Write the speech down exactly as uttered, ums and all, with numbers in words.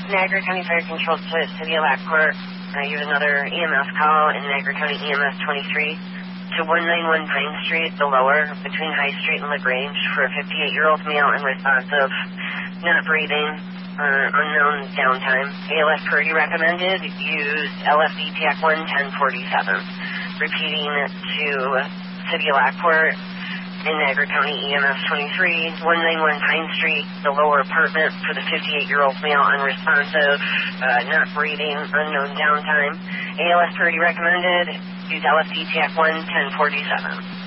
Niagara County Fire Control to City of Lockport. Uh, you have another E M S call in Niagara County E M S twenty-three to one ninety-one Pine Street, the lower, between High Street and LaGrange, for a fifty-eight-year-old male unresponsive, not breathing, uh, unknown downtime. A L S Purdy recommended. Use L F D T A C one ten forty-seven. Repeating to City of Lockport in Niagara County E M S twenty-three, one ninety-one Pine Street, the lower apartment, for the fifty-eight-year-old male unresponsive, uh, not breathing, unknown downtime. A L S Purdy recommended. Use L F D T A C one ten forty-seven.